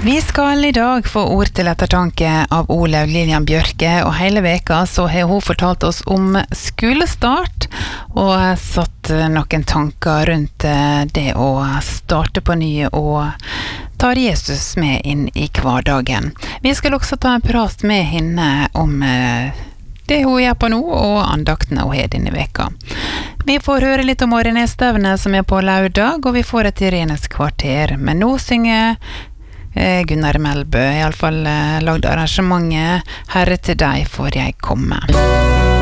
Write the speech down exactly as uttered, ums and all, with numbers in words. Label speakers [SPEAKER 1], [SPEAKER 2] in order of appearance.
[SPEAKER 1] Vi skal I dag få ord til ettertanke av Olaug Lillian Bjørke, og hele veka så har hun fortalt oss om skolestart, og satt noen tanker rundt det å starte på ny og tar Jesus med inn I hverdagen. Vi skal også ta en prat med henne om det hun gjør på nå, og andaktene hun har denne veka. Vi får høre litt om Årenestevnet som er på lørdag, og vi får et Irenes kvarter, men nå synger Gunnar Melbø, I alle fall lagde arrangementet Herre til deg får jeg komme.